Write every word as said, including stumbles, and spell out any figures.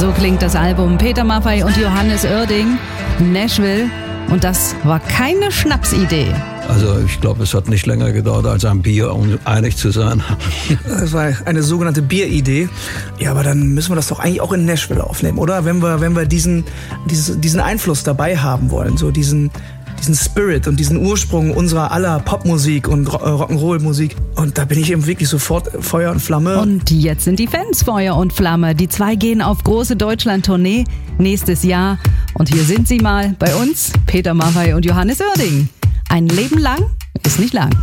So klingt das Album Peter Maffay und Johannes Oerding, Nashville. Und das war keine Schnapsidee. Also ich glaube, es hat nicht länger gedauert als ein Bier, um einig zu sein. Das war eine sogenannte Bieridee. Ja, aber dann müssen wir das doch eigentlich auch in Nashville aufnehmen, oder? Wenn wir, wenn wir diesen, dieses, diesen Einfluss dabei haben wollen, so diesen, diesen Spirit und diesen Ursprung unserer aller Popmusik und Rock'n'Roll-Musik. Und da bin ich eben wirklich sofort Feuer und Flamme. Und jetzt sind die Fans Feuer und Flamme. Die zwei gehen auf große Deutschland-Tournee nächstes Jahr. Und hier sind sie mal bei uns, Peter Maffay und Johannes Oerding. Ein Leben lang ist nicht lang.